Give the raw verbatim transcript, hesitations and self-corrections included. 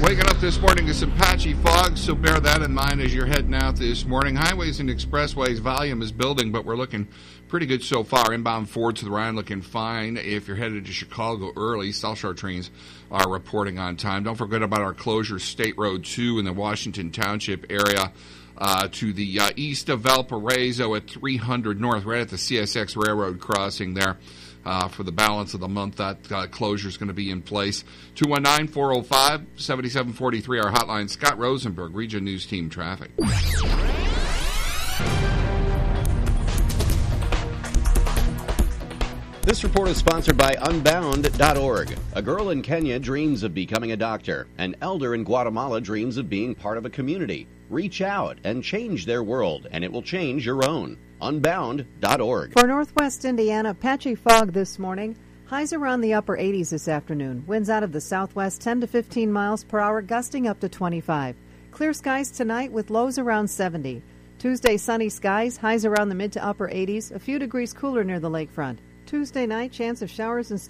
Waking up this morning to some patchy fog, so bear that in mind as you're heading out this morning. Highways and expressways, volume is building, but we're looking pretty good so far. Inbound Ford to the Rhine looking fine. If you're headed to Chicago early, South Shore trains are reporting on time. Don't forget about our closure, State Road two in the Washington Township area. Uh, to the uh, east of Valparaiso at three hundred North, right at the C S X Railroad crossing there. Uh, for the balance of the month, that uh, closure is going to be in place. two one nine, four oh five, seven seven four three, our hotline. Scott Rosenberg, Region News Team Traffic. This report is sponsored by Unbound dot org. A girl in Kenya dreams of becoming a doctor. An elder in Guatemala dreams of being part of a community. Reach out and change their world, and it will change your own. Unbound dot org. For Northwest Indiana, patchy fog this morning. Highs around the upper eighties this afternoon. Winds out of the southwest ten to fifteen miles per hour, gusting up to twenty-five. Clear skies tonight with lows around seventy. Tuesday, sunny skies, highs around the mid to upper eighties, a few degrees cooler near the lakefront. Tuesday night, chance of showers and